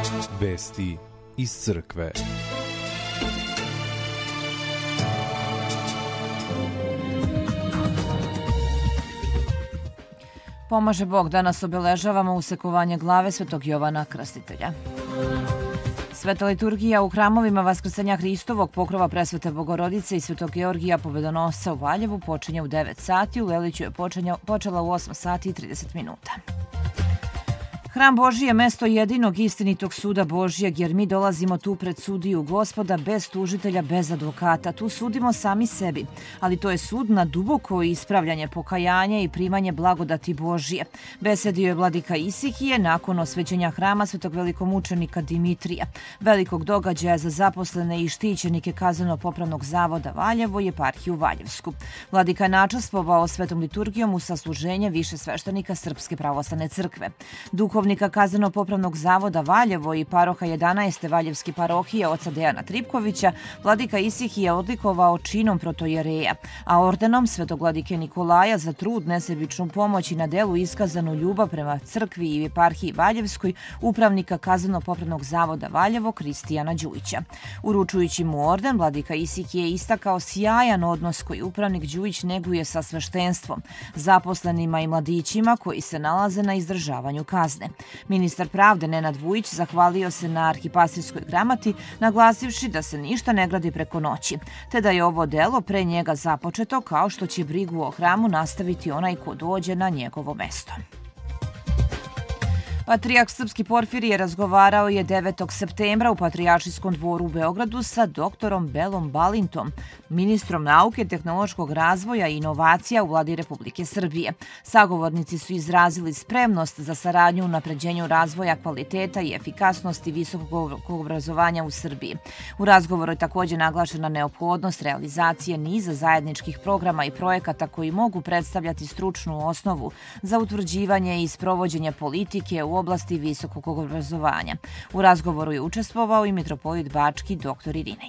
Vesti iz crkve. Pomaže Bog, danas obeležavamo usekovanje glave Svetog Jovana Krstitelja. Sveta liturgija u hramovima Vaskrsenja Hristovog, pokrova Presvete Bogorodice i Svetog Georgija Pobedonosca u Valjevu počinje u 9 sati, u Leliću je počela u 8 sati i 30 minuta. Hram Božji je mesto jedinog istinitog suda Božjeg, jer mi dolazimo tu pred sudiju Gospoda bez tužitelja, bez advokata. Tu sudimo sami sebi, ali to je sud na duboko ispravljanje, pokajanje i primanje blagodati Božje. Besedio je vladika Isikije nakon osvećenja hrama svetog velikomučenika Dimitrija, velikog događaja za zaposlene i štićenike Kazneno-popravnog zavoda Valjevo i eparhiju Valjevsku. Vladika je načastvovao svetom liturgijom u sasluženje više sveštenika Srpske pravoslavne crkve. Duhovnika Kazneno-popravnog zavoda Valjevo i paroha 11. Valjevske parohije oca Dejana Tripkovića vladika Isihije odlikovao činom protojereja, a ordenom svetog vladike Nikolaja za trud, nesebičnu pomoć i na delu iskazanu ljubav prema crkvi i eparhiji Valjevskoj upravnika Kazneno-popravnog zavoda Valjevo Kristijana Đujića. Uručujući mu orden, vladika Isihije je istakao sjajan odnos koji upravnik Đujić neguje sa sveštenstvom, zaposlenima i mladićima koji se nalaze na izdržavanju kazne. Ministar pravde Nenad Vujić zahvalio se na arhipastirskoj gramati, naglasivši da se ništa ne gradi preko noći, te da je ovo delo pre njega započeto, kao što će brigu o hramu nastaviti onaj ko dođe na njegovo mesto. Patrijarh Srpski Porfirije razgovarao je 9. septembra u Patrijaršijskom dvoru u Beogradu sa doktorom Belom Balintom, ministrom nauke, tehnološkog razvoja i inovacija u vladi Republike Srbije. Sagovornici su izrazili spremnost za saradnju u unapređenju razvoja kvaliteta i efikasnosti visokog obrazovanja u Srbiji. U razgovoru je također naglašena neophodnost realizacije niza zajedničkih programa i projekata koji mogu predstavljati stručnu osnovu za utvrđivanje i sprovođenje politike u oblasti visokog obrazovanja. U razgovoru je učestvovao i mitropolit Bački dr. Irinej.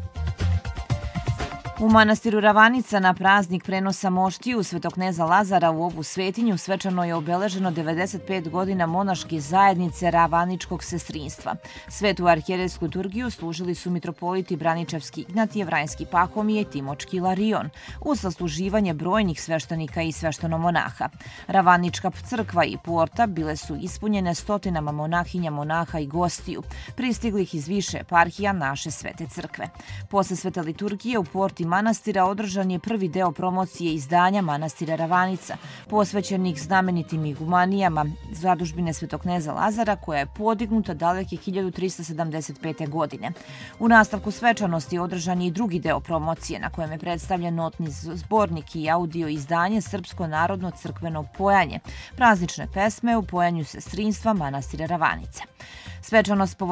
U manastiru Ravanica na praznik prenosa moštiju Svetog kneza Lazara u ovu svetinju svečano je obeleženo 95 godina monaške zajednice Ravaničkog sestrinstva. Svetu arhijerejsku liturgiju služili su mitropoliti Braničevski Ignatije, Vranjski Pahomije i Timočki Ilarion, uz sasluživanje brojnih sveštenika i sveštenomonaha. Ravanička crkva i porta bile su ispunjene stotinama monahinja, monaha i gostiju, pristiglih iz više eparhija naše svete crkve. Posle svete liturgije u porti manastira održan je prvi deo promocije izdanja manastira Ravanica, posvećenih znamenitim igumanijama zadužbine Svetog kneza Lazara, koja je podignuta daleke 1375. godine. U nastavku svečanosti održan je i drugi deo promocije, na kojem je predstavljen notni zbornik i audio izdanje Srpsko narodno crkveno pojanje, praznične pesme u pojanju sestrinstva manastira Ravanice. Svečanost